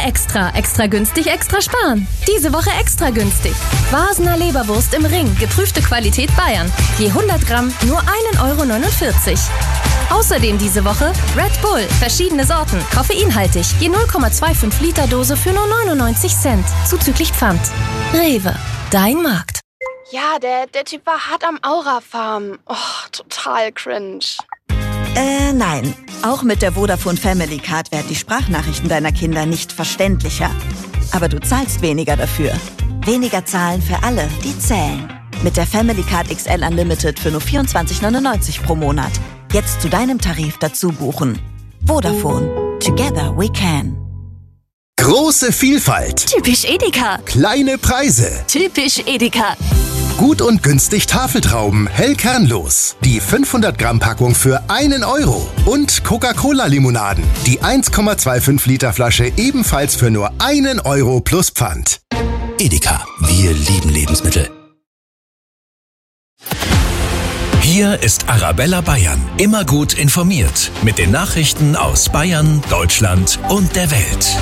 extra. Extra günstig, extra sparen. Diese Woche extra günstig. Vasener Leberwurst im Ring. Geprüfte Qualität Bayern. Je 100 Gramm nur 1,49 €. Außerdem diese Woche Red Bull. Verschiedene Sorten. Koffeinhaltig. Je 0,25 Liter Dose für nur 99 Cent. Zuzüglich Pfand. Rewe. Dein Markt. Ja, der Typ war hart am Aura-Farm. Oh, total cringe. Nein. Auch mit der Vodafone Family Card werden die Sprachnachrichten deiner Kinder nicht verständlicher. Aber du zahlst weniger dafür. Weniger zahlen für alle, die zählen. Mit der Family Card XL Unlimited für nur 24,99 pro Monat. Jetzt zu deinem Tarif dazu buchen. Vodafone. Together we can. Große Vielfalt. Typisch Edeka. Kleine Preise. Typisch Edeka. Gut und günstig Tafeltrauben, hell kernlos. Die 500 Gramm Packung für 1 €. Und Coca-Cola-Limonaden. Die 1,25 Liter Flasche ebenfalls für nur 1 € plus Pfand. Edeka, wir lieben Lebensmittel. Hier ist Arabella Bayern. Immer gut informiert. Mit den Nachrichten aus Bayern, Deutschland und der Welt.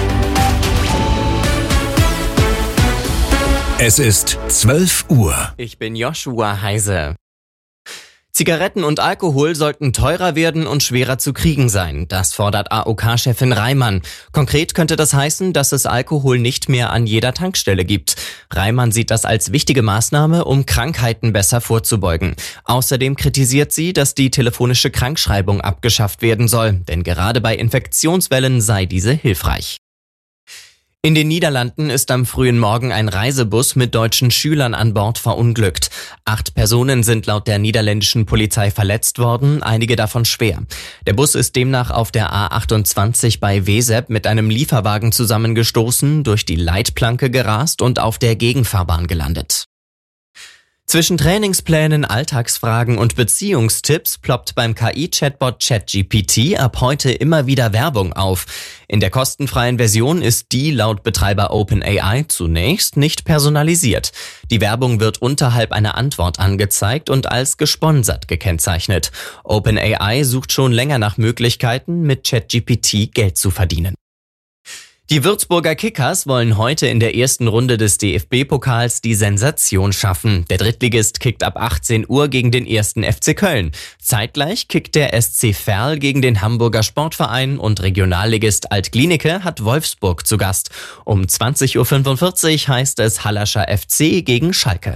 Es ist 12 Uhr. Ich bin Joshua Heise. Zigaretten und Alkohol sollten teurer werden und schwerer zu kriegen sein. Das fordert AOK-Chefin Reimann. Konkret könnte das heißen, dass es Alkohol nicht mehr an jeder Tankstelle gibt. Reimann sieht das als wichtige Maßnahme, um Krankheiten besser vorzubeugen. Außerdem kritisiert sie, dass die telefonische Krankschreibung abgeschafft werden soll, denn gerade bei Infektionswellen sei diese hilfreich. In den Niederlanden ist am frühen Morgen ein Reisebus mit deutschen Schülern an Bord verunglückt. 8 Personen sind laut der niederländischen Polizei verletzt worden, einige davon schwer. Der Bus ist demnach auf der A28 bei Wezep mit einem Lieferwagen zusammengestoßen, durch die Leitplanke gerast und auf der Gegenfahrbahn gelandet. Zwischen Trainingsplänen, Alltagsfragen und Beziehungstipps ploppt beim KI-Chatbot ChatGPT ab heute immer wieder Werbung auf. In der kostenfreien Version ist die laut Betreiber OpenAI zunächst nicht personalisiert. Die Werbung wird unterhalb einer Antwort angezeigt und als gesponsert gekennzeichnet. OpenAI sucht schon länger nach Möglichkeiten, mit ChatGPT Geld zu verdienen. Die Würzburger Kickers wollen heute in der ersten Runde des DFB-Pokals die Sensation schaffen. Der Drittligist kickt ab 18 Uhr gegen den 1. FC Köln. Zeitgleich kickt der SC Verl gegen den Hamburger Sportverein und Regionalligist Alt-Glienicke hat Wolfsburg zu Gast. Um 20:45 Uhr heißt es Hallerscher FC gegen Schalke.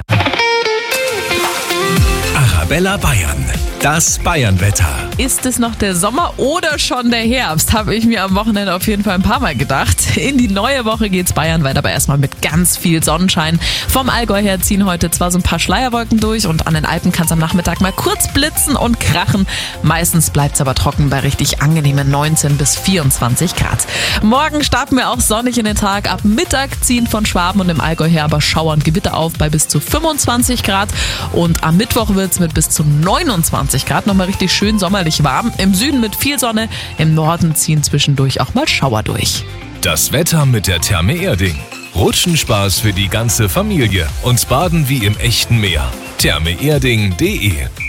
Arabella Bayern. Das Bayernwetter. Ist es noch der Sommer oder schon der Herbst? Habe ich mir am Wochenende auf jeden Fall ein paar Mal gedacht. In die neue Woche geht's bayernweit, aber erstmal mit ganz viel Sonnenschein. Vom Allgäu her ziehen heute zwar so ein paar Schleierwolken durch und an den Alpen kann es am Nachmittag mal kurz blitzen und krachen. Meistens bleibt's aber trocken bei richtig angenehmen 19 bis 24 Grad. Morgen starten wir auch sonnig in den Tag. Ab Mittag ziehen von Schwaben und im Allgäu her aber Schauer und Gewitter auf bei bis zu 25 Grad. Und am Mittwoch wird's mit bis zu 29 Grad nochmal richtig schön sommerlich warm. Im Süden mit viel Sonne, im Norden ziehen zwischendurch auch mal Schauer durch. Das Wetter mit der Therme Erding. Rutschenspaß für die ganze Familie und Baden wie im echten Meer. thermeerding.de.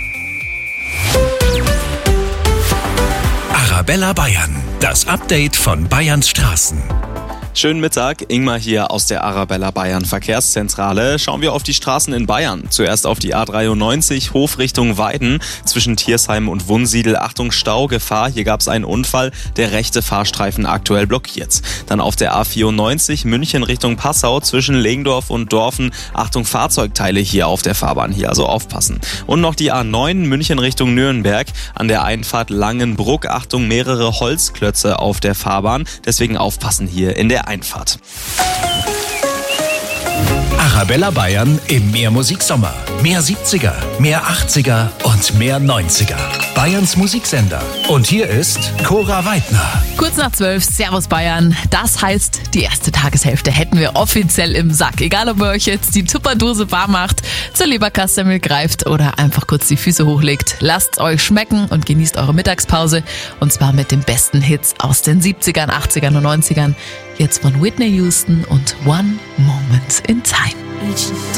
Arabella Bayern. Das Update von Bayerns Straßen. Schönen Mittag, Ingmar hier aus der Arabella Bayern Verkehrszentrale. Schauen wir auf die Straßen in Bayern. Zuerst auf die A93, Hof Richtung Weiden, zwischen Thiersheim und Wunsiedel. Achtung, Staugefahr, hier gab es einen Unfall, der rechte Fahrstreifen aktuell blockiert. Dann auf der A94, München Richtung Passau, zwischen Lengdorf und Dorfen. Achtung, Fahrzeugteile hier auf der Fahrbahn, hier also aufpassen. Und noch die A9, München Richtung Nürnberg, an der Einfahrt Langenbruck. Achtung, mehrere Holzklötze auf der Fahrbahn, deswegen aufpassen hier in der Einfahrt. Arabella Bayern im Mehr Musiksommer. Mehr 70er, mehr 80er und mehr 90er. Bayerns Musiksender. Und hier ist Cora Weidner. Kurz nach 12, Servus Bayern. Das heißt, die erste Tageshälfte hätten wir offiziell im Sack. Egal, ob ihr euch jetzt die Tupperdose warm macht, zur Leberkassemmel greift oder einfach kurz die Füße hochlegt. Lasst's euch schmecken und genießt eure Mittagspause. Und zwar mit den besten Hits aus den 70ern, 80ern und 90ern. Jetzt von Whitney Houston und One Moment in Time.